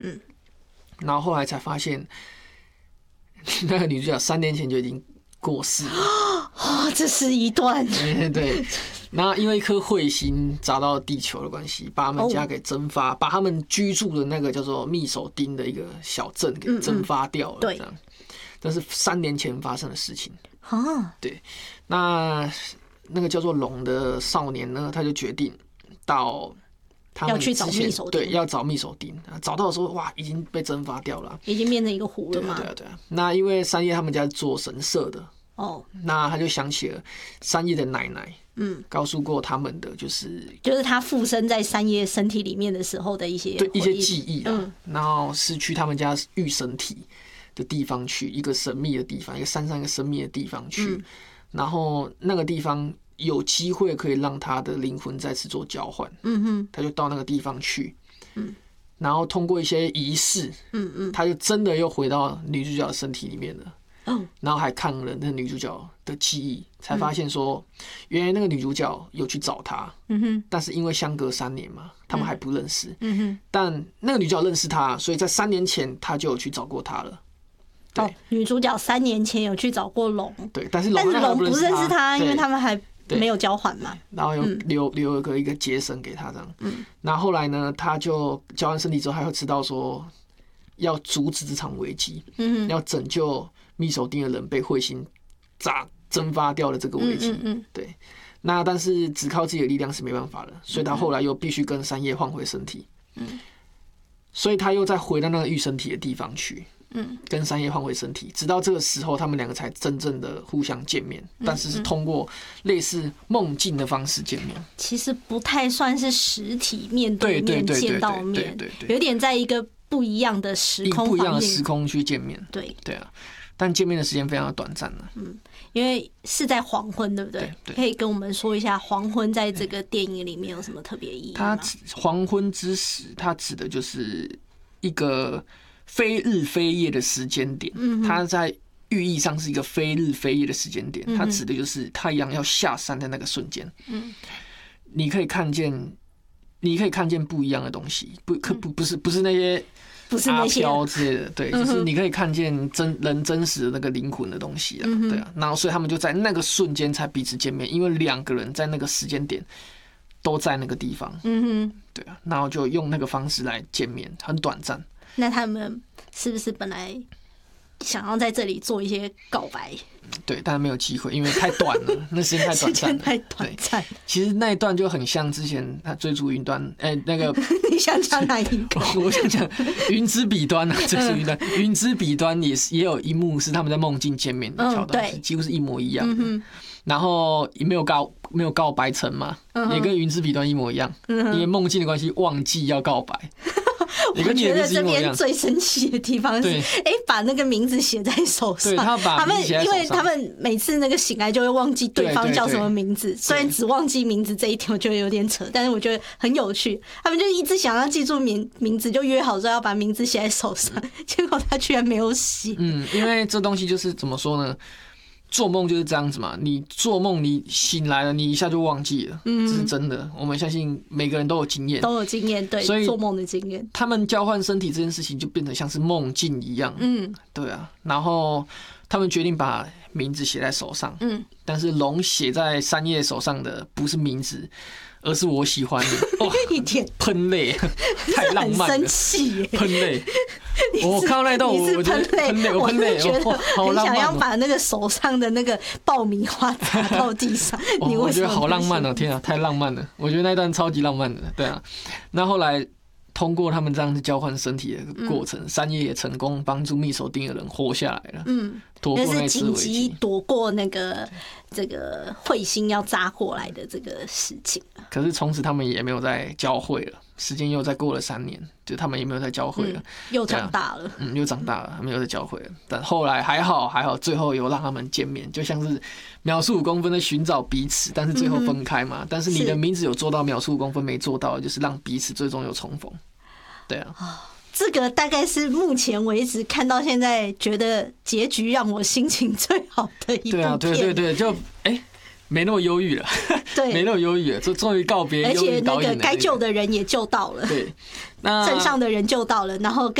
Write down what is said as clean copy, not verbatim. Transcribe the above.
然后后来才发现，那个女主角3年前就已经过世了。 这是一段对，然后因为一颗彗星砸到地球的关系，把他们家给蒸发，把他们居住的那个叫做密手町的一个小镇给蒸发掉了。这样，这是3年前发生的事情。对，那个叫做龙的少年呢，他就决定到他们要去找密手町， 对，要找密手町。找到的时候，哇，已经被蒸发掉了， 已经变成一个湖了嘛。 对啊。那因为三叶他们家是做神社的。那他就想起了三叶的奶奶，告诉过他们的就是他附身在三叶身体里面的时候的一些记忆啊，然后是去他们家御神体的地方去，一个神秘的地方，一个山上一个神秘的地方去，然后那个地方有机会可以让他的灵魂再次做交换，他就到那个地方去，然后通过一些仪式，他就真的又回到女主角的身体里面了。然后还看了那女主角的记忆，才发现说，原来那个女主角有去找他，但是因为相隔3年嘛，他们还不认识，但那个女主角认识他，所以在3年前他就有去找过他了。 女主角3年前有去找过龙， 对，但是龙不认识他，因为他们还没有交换嘛。 然后有留一个结绳给他这样，然后后来呢，他就交换身体之后，他又知道说要阻止这场危机，要拯救密手町的人被彗星蒸发掉了这个危机，对。那但是只靠自己的力量是没办法的，所以他后来又必须跟三叶换回身体，所以他又再回到那个御身体的地方去，跟三叶换回身体，直到这个时候他们2个才真正的互相见面，但是是通过类似梦境的方式见面， 其实不太算是实体面对面见到面，有点在一个不一样的时空， 不一样的时空去见面， 对啊。但见面的时间非常的短暂了， 因为是在黄昏，对不对？可以跟我们说一下黄昏在这个电影里面有什么特别意义吗？ 它黄昏之时，它指的就是一个非日非夜的时间点，它在寓意上是一个非日非夜的时间点，它指的就是太阳要下山的那个瞬间，你可以看见不一样的东西，不是那些。 不是那些阿飘之类的，对，就是你可以看见人真实的那个灵魂的东西啊，对啊，然后所以他们就在那个瞬间才彼此见面，因为2个人在那个时间点都在那个地方，对啊，然后就用那个方式来见面，很短暂。 那他们是不是本来想要在这里做一些告白？ 对，但是没有机会，因为太短了，那时间太短暂了。 太短暂。 其实那一段就很像之前他追逐云端，那个你想讲哪一个？ 我想讲云之彼端啊，追逐云端，云之彼端也有一幕是他们在梦境见面的桥段，几乎是一模一样的。然后也没有告白成嘛，也跟云之彼端一模一样，因为梦境的关系忘记要告白。 我觉得这边最神奇的地方是，把那个名字写在手上。他们因为他们每次那个醒来就会忘记对方叫什么名字，虽然只忘记名字这一点我觉得有点扯，但是我觉得很有趣。他们就一直想要记住名字，就约好说要把名字写在手上，结果他居然没有写。 因为这东西就是怎么说呢？做梦就是这样子嘛，你做梦你醒来了，你一下就忘记了，这是真的。我们相信每个人都有经验， 对，所以做梦的经验。 他们交换身体这件事情就变得像是梦境一样，对啊。然后他们决定把名字写在手上，但是龙写在三叶手上的不是名字，而是我喜欢的。哇， 一点喷泪，太浪漫了， 很生气耶， 喷泪。我看到那一段，我觉得喷泪，我觉得很想要把那个手上的那个爆米花砸到地上。 我觉得好浪漫哦！天啊，太浪漫了！我觉得那一段超级浪漫的，对啊。那后来通过他们这样子交换身体的过程，三叶也成功帮助密手町的人活下来了，躲过那次危机， 紧急躲过那个这个彗星要砸过来的这个事情。 可是从此他们也没有再交汇了，时间又再过了3年，就他们也没有再交汇了， 又长大了， 又长大了，没有再交汇了。但后来还好，最后有让他们见面，就像是秒速5公分的寻找彼此，但是最后分开嘛。但是你的名字有做到秒速5公分没做到，就是让彼此最终有重逢。对啊。 这个大概是目前为止看到现在觉得结局让我心情最好的一部片。 对，就没那么忧郁了， 对， 没那么忧郁了，终于告别忧郁导演， 而且那个该救的人也救到了， 对，那镇上的人救到了，然后